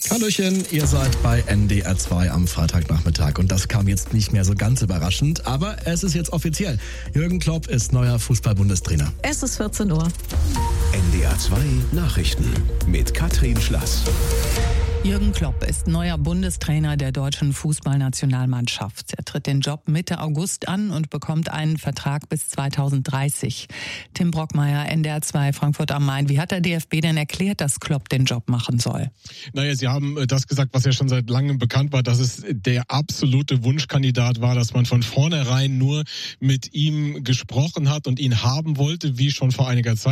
Hallöchen, ihr seid bei NDR 2 am Freitagnachmittag und das kam jetzt nicht mehr so ganz überraschend, aber es ist jetzt offiziell. Jürgen Klopp ist neuer Fußball-Bundestrainer. Es ist 14 Uhr. NDR 2 Nachrichten mit Katrin Schlass. Jürgen Klopp ist neuer Bundestrainer der deutschen Fußballnationalmannschaft. Er tritt den Job Mitte August an und bekommt einen Vertrag bis 2030. Tim Brockmeier, NDR 2 Frankfurt am Main. Wie hat der DFB denn erklärt, dass Klopp den Job machen soll? Naja, sie haben das gesagt, was ja schon seit langem bekannt war, dass es der absolute Wunschkandidat war, dass man von vornherein nur mit ihm gesprochen hat und ihn haben wollte, wie schon vor einiger Zeit.